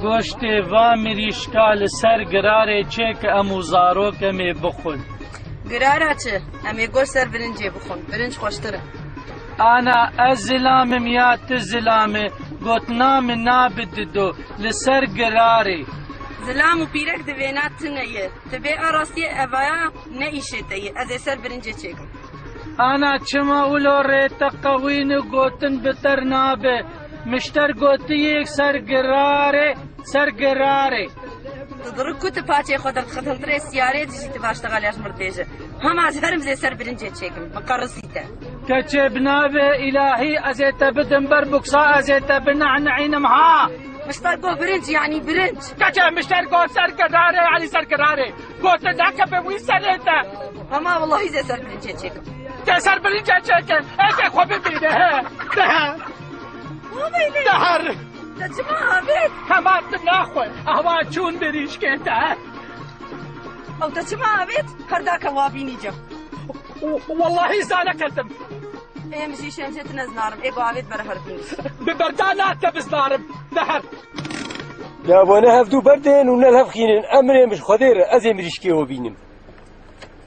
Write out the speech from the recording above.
گۆشتێ وا مریشکا لەسەر گرارێ چێ کە ئەموو زارۆکەمێ بخۆن. گرارە چ؟ ئەمێ گۆشت سەر برنجێ بخۆن، برنج خۆشترە. ئانا ئەس زلامم یا تو زلامێ گوتنامە نابددۆ لەسەر گرارێ. زلام و پیرەک دەوێنات تنەیە، دەبێ ئاڕاستیە ئەڤایە نەئیشێتەیە، ئەزێ سەر برنجێ چێکم. ئانا چما ولۆ ڕێتە قەوینە گوتن بتەر نابێ، مشتەر گوتیەک سەر گرارێ سەر گرارێ. دڕک کوتە پاچێ خۆ دەرخەتەندرێ سیارێ دژیتە باشتەغالیاش مردێژە. هەماز هەرم زێ سەر برنجێ چێکم، بەقەڕسیتە. کەچێ بنابێ ئیلاهی ئەزێتە بدم بەر بوکسا ئەزێتە بنەعنەعینم ها. مشتەر گۆ برنج یعنی برنج. کەچێ مشتەر گۆ سەر گرارێ علی سەر گرارێ. گۆتە داکە بە وی سەرێتە. هەما وەڵڵاهی زێ سەر برنجێ چێکم. تێ سەر برنجێ چێکن، ئێکێ خۆ ببینە هە. دەهەر. دەچما ئاوێت. هەماتم ناخۆی، ئەوا چوون بریشکێتە. ئەو دەچما ئاوێت، هەرداکە وابینی جە. واللهی زانەکەتم. ئێمەشی شەمشێت نەزنارم، ئێگۆ ئاوێت بەرە هەربین. ببەردا ناتە بزنارم، دەهەر. دابۆنە هەفتوو بەردێن و نەل هەفخینن ئەمرێ مش خۆدێرە ئەزێ مریشکێوە بینم.